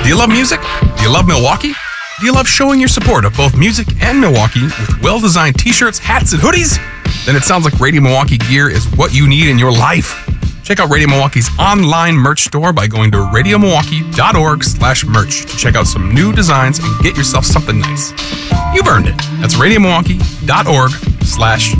Do you love music? Do you love Milwaukee? Do you love showing your support of both music and Milwaukee with well-designed t-shirts, hats, and hoodies? Then it sounds like Radio Milwaukee gear is what you need in your life. Check out Radio Milwaukee's online merch store by going to radiomilwaukee.org/merch to check out some new designs and get yourself something nice. You've earned it. That's radiomilwaukee.org/